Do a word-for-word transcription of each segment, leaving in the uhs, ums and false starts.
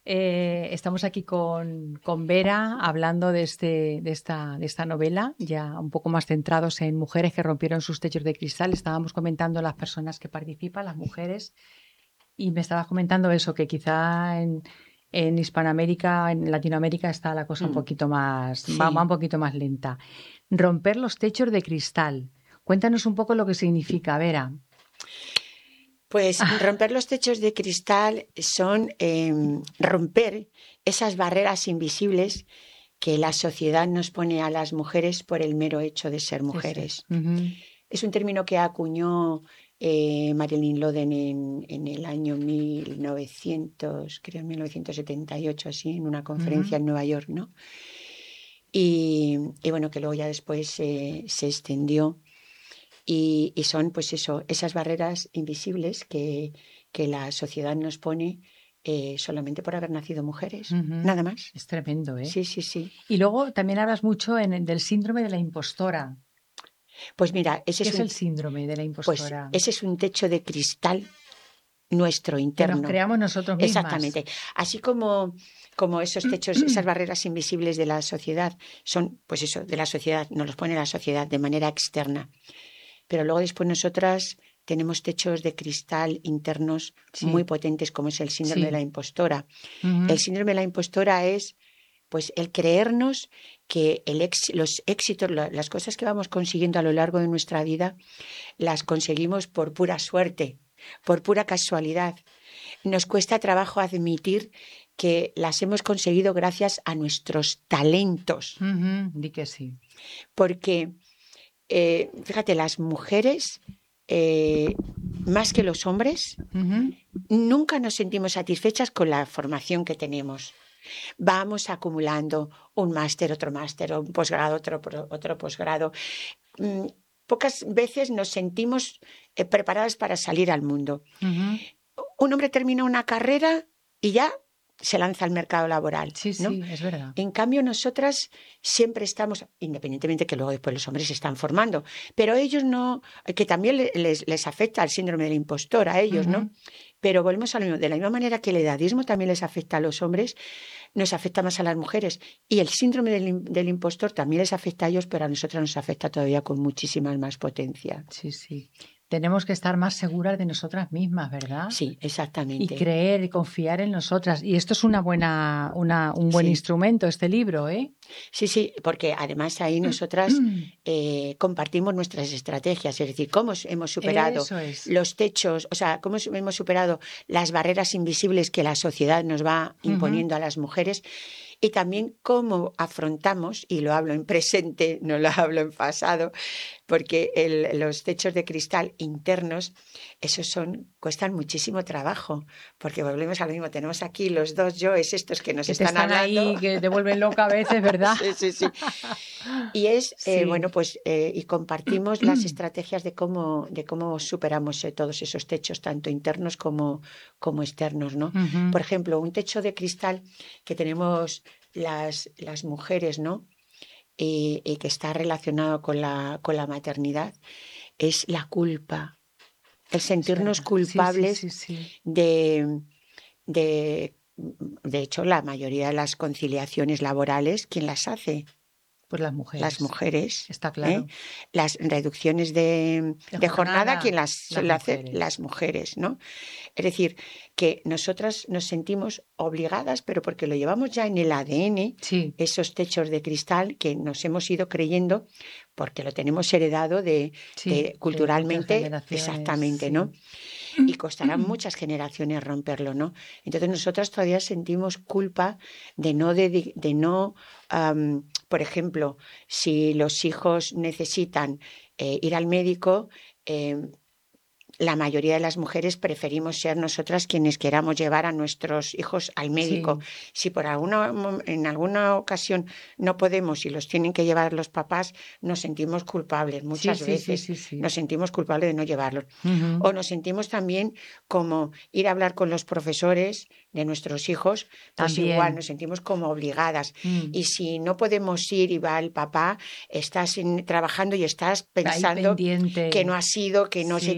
Eh, estamos aquí con, con Vera hablando de, este, de, esta, de esta novela, ya un poco más centrados en mujeres que rompieron sus techos de cristal. Estábamos comentando las personas que participan, las mujeres, y me estabas comentando eso, que quizá en, en Hispanoamérica, en Latinoamérica está la cosa un Mm, poquito más, va, va un sí, poquito más lenta. Romper los techos de cristal. Cuéntanos un poco lo que significa, Vera. pues romper los techos de cristal son em, romper esas barreras invisibles que la sociedad nos pone a las mujeres por el mero hecho de ser De ser. mujeres. Ujú, Es un término que acuñó eh, Marilyn Loden en, en el año mil novecientos, creo en mil novecientos setenta y ocho, así, en una ujú. conferencia en Nueva York, ¿no? Y, y bueno, que luego ya después eh, se extendió. Y, y son, pues eso, esas barreras invisibles que, que la sociedad nos pone eh, solamente por haber nacido mujeres, Ujú. nada más. Es tremendo, ¿eh? Sí, sí, sí. Y luego también hablas mucho en el- del síndrome de la impostora. Pues mira, ese ¿Qué es es el un, síndrome de la pues impostora? ese es un techo de cristal nuestro Que nos interno. creamos nosotros mismas. Exactamente. Así como, como esos techos, esas barreras invisibles de la sociedad son, pues eso, de la sociedad, nos los pone la sociedad de manera externa. Pero luego después nosotras tenemos techos de cristal internos muy Sí, potentes, como es el síndrome de la sí. impostora. El Ujú. síndrome de la impostora es pues el creernos que el ex, los éxitos, la- las cosas que vamos consiguiendo a lo largo de nuestra vida, las conseguimos por pura suerte, por pura casualidad. Nos cuesta trabajo admitir que las hemos conseguido gracias a nuestros talentos, Ujú, di que sí. porque eh, fíjate, las mujeres, eh, más que los hombres, Ujú. nunca nos sentimos satisfechas con la formación que tenemos. Vamos acumulando un máster, otro máster, un posgrado, otro, otro posgrado. Mm, Pocas veces nos sentimos eh, preparadas para salir al mundo. Ujú. Un hombre termina una carrera y ya se lanza al mercado laboral, Sí, ¿no? sí, es verdad. En cambio, nosotras siempre estamos, independientemente que luego después los hombres se están formando, pero ellos no, que también les, les afecta el síndrome del impostor a ellos, ¿no? Ujú. Pero volvemos a lo mismo, de la misma manera que el edadismo también les afecta a los hombres, nos afecta más a las mujeres. Y el síndrome del, del impostor también les afecta a ellos, pero a nosotras nos afecta todavía con muchísima más potencia. Sí, sí. Tenemos que estar más seguras de nosotras mismas, ¿verdad? Sí, Y exactamente. creer y confiar en nosotras. Y esto es una buena, una, un buen Sí. instrumento, este libro, ¿eh? Sí, sí, porque además ahí nosotras eh, compartimos nuestras estrategias, es decir, cómo hemos superado Eso es. los techos, o sea, cómo hemos superado las barreras invisibles que la sociedad nos va Ujú. imponiendo a las mujeres y también cómo afrontamos, y lo hablo en presente, no lo hablo en pasado, porque el, los techos de cristal internos, esos son, cuestan muchísimo trabajo, porque volvemos a lo mismo, tenemos aquí los dos yoes estos que nos Que te están están hablando. ahí, que te vuelven loca a veces, ¿verdad? Sí, sí, sí. Y es, eh, Sí. bueno, pues, eh, y compartimos las estrategias de cómo, de cómo superamos eh, todos esos techos, tanto internos como, como externos, ¿no? Ujú. Por ejemplo, un techo de cristal que tenemos las, las mujeres, ¿no? Y, y que está relacionado con la, con la maternidad, es la culpa, el Es sentirnos verdad. Sí, sí, culpables sí, sí. de, de, de hecho, la mayoría de las conciliaciones laborales, ¿quién las hace? Pues las Las mujeres. mujeres. Está ¿Eh? claro. Las reducciones de, De de jornada, quien jornada, las las suele hacer, las mujeres. mujeres, ¿no? Es decir, que nosotras nos sentimos obligadas, pero porque lo llevamos ya en el A D N, Sí. esos techos de cristal que nos hemos ido creyendo porque lo tenemos heredado de, Sí, de de muchas culturalmente, generaciones, exactamente, ¿no? sí. Y costarán muchas generaciones romperlo, ¿no? Entonces nosotras todavía sentimos culpa de no, de, de no um, por ejemplo, si los hijos necesitan eh, ir al médico, eh, la mayoría de las mujeres preferimos ser nosotras quienes queramos llevar a nuestros hijos al médico. Sí, Si por alguna, en alguna ocasión no podemos y los tienen que llevar los papás, nos sentimos culpables sí, muchas sí, sí, veces. sí, sí. Nos sentimos culpables de no llevarlos. Ujú. O nos sentimos también como ir a hablar con los profesores de nuestros hijos, pues igual nos También. sentimos como obligadas. Mm. Y si no podemos ir y va el papá, estás en, trabajando y estás Ahí pensando que no pendiente. ha sido, que no sé Sí. qué,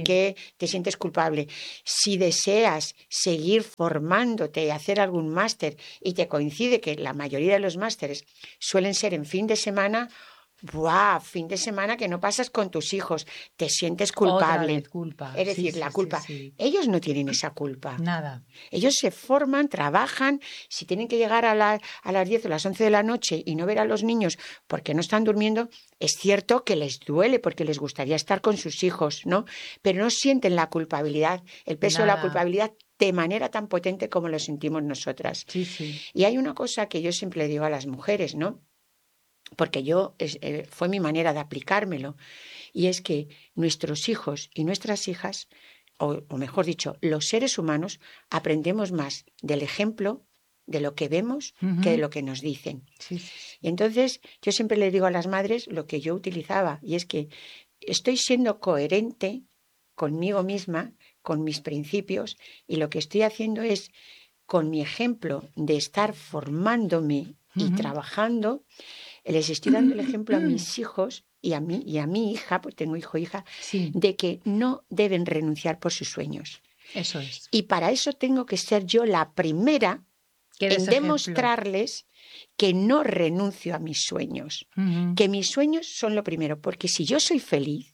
te sientes culpable. Si deseas seguir formándote y hacer algún máster y te coincide que la mayoría de los másteres suelen ser en fin de semana, ¡buah! Fin de semana que no pasas con tus hijos, te sientes culpable. Otra vez culpa. Es Sí, decir, sí, la sí, culpa. sí. Ellos no tienen esa culpa. Nada. Ellos se forman, trabajan. Si tienen que llegar a, la, a las diez o las once de la noche y no ver a los niños porque no están durmiendo, es cierto que les duele porque les gustaría estar con sus hijos, ¿no? Pero no sienten la culpabilidad, el peso Nada. de la culpabilidad de manera tan potente como lo sentimos nosotras. Sí, sí. Y hay una cosa que yo siempre le digo a las mujeres, ¿no? Porque yo, es, eh, fue mi manera de aplicármelo, y es que nuestros hijos y nuestras hijas, o, o mejor dicho, los seres humanos, aprendemos más del ejemplo, de lo que vemos, Uh-huh. que de lo que nos dicen. Sí, sí, sí. Y entonces yo siempre le digo a las madres lo que yo utilizaba, y es que estoy siendo coherente conmigo misma, con mis principios, y lo que estoy haciendo es, con mi ejemplo de estar formándome y Uh-huh. trabajando, les estoy dando el ejemplo a mis hijos y a mí y a mi hija, pues tengo hijo e hija, Sí, de que no deben renunciar por sus sueños. eso es. Y para eso tengo que ser yo la primera Que en des ejemplo. demostrarles que no renuncio a mis sueños, Uh-huh. que mis sueños son lo primero, porque si yo soy feliz,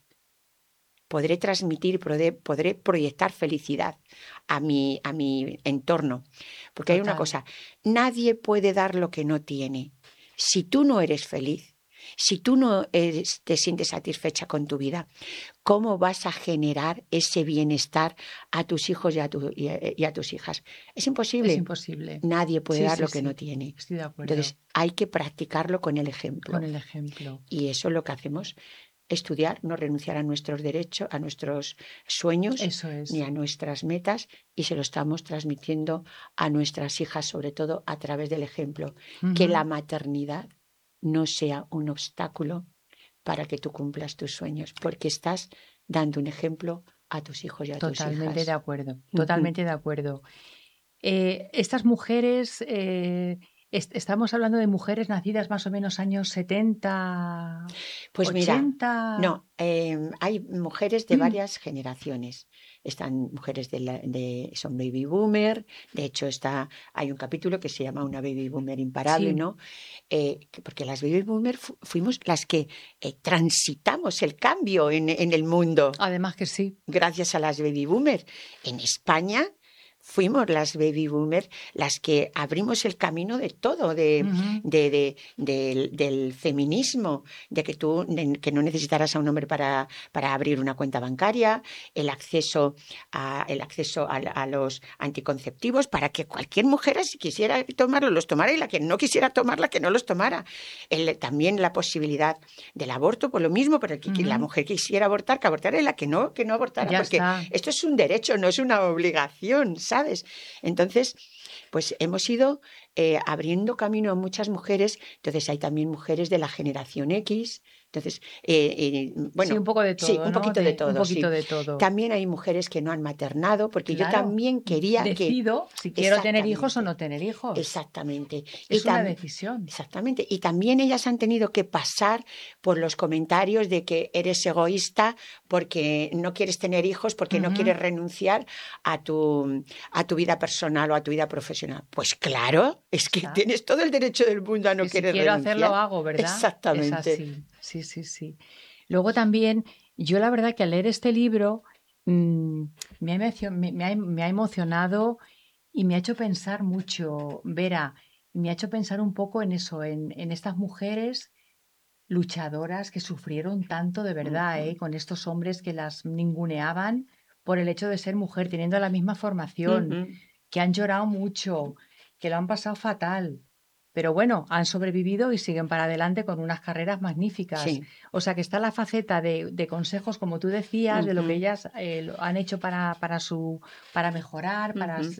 podré transmitir, podré, podré proyectar felicidad a mi, a mi entorno. Porque hay una Total. cosa, nadie puede dar lo que no tiene. Si tú no eres feliz, si tú no eres, te sientes satisfecha con tu vida, ¿cómo vas a generar ese bienestar a tus hijos y a, tu, y a, y a tus hijas? Es imposible. Es imposible. Nadie puede Sí, dar sí, lo que sí. no tiene. Estoy de acuerdo. Entonces hay que practicarlo con el ejemplo. Con el ejemplo. Y eso es lo que hacemos. Estudiar, no renunciar a nuestros derechos, a nuestros sueños, Eso es. ni a nuestras metas, y se lo estamos transmitiendo a nuestras hijas, sobre todo a través del ejemplo. Uh-huh. Que la maternidad no sea un obstáculo para que tú cumplas tus sueños, porque estás dando un ejemplo a tus hijos y a tus hijas. Totalmente de acuerdo, totalmente uh-huh. de acuerdo. Eh, estas mujeres, eh, est- estamos hablando de mujeres nacidas más o menos años setenta, pues ochenta. Mira, no, eh, hay mujeres de varias generaciones. Están mujeres de, la, de son baby boomer. De hecho, está, hay un capítulo que se llama Una baby boomer imparable, Sí. ¿no? Eh, porque las baby boomer fu- fuimos las que eh, transitamos el cambio en, en el mundo. Además que sí. Gracias a las baby boomer. En España fuimos las baby boomers las que abrimos el camino de todo, de, uh-huh. de, de, de, del feminismo, de que tú de, que no necesitaras a un hombre para, para abrir una cuenta bancaria, el acceso a, el acceso a, a los anticonceptivos, para que cualquier mujer, si quisiera tomarlos, los tomara, y la que no quisiera tomarla, que no los tomara. El, también la posibilidad del aborto, por lo mismo, pero que, uh-huh. la mujer que quisiera abortar, que abortara, y la que no, que no abortara, ya porque está. Esto es un derecho, no es una obligación, ¿sabes? ¿Sabes? Entonces, pues hemos ido eh, abriendo camino a muchas mujeres. Entonces hay también mujeres de la generación X. Entonces, eh, eh, bueno, sí, un poco de todo, sí, un ¿no? poquito de, de todo. Un poquito sí. de todo. También hay mujeres que no han maternado, porque claro. yo también quería Decido que... si quiero tener hijos o no tener hijos. Exactamente. Es y una decisión. Exactamente. Y también ellas han tenido que pasar por los comentarios de que eres egoísta porque no quieres tener hijos, porque uh-huh. no quieres renunciar a tu, a tu vida personal o a tu vida profesional. Pues claro, es que ¿sabes? Tienes todo el derecho del mundo a no que querer si quiero renunciar. hacerlo hago, ¿verdad? Exactamente. Es así. Sí, sí, sí. Luego también, yo la verdad que al leer este libro mmm, me, ha me, me, ha, me ha emocionado y me ha hecho pensar mucho, Vera, me ha hecho pensar un poco en eso, en, en estas mujeres luchadoras que sufrieron tanto de verdad, uh-huh. ¿eh? Con estos hombres que las ninguneaban por el hecho de ser mujer, teniendo la misma formación, uh-huh. que han llorado mucho, que lo han pasado fatal. Pero bueno, han sobrevivido y siguen para adelante con unas carreras magníficas. Sí. O sea que está la faceta de, de consejos, como tú decías, uh-huh. de lo que ellas eh, han hecho para, para, su, para mejorar, para... Uh-huh.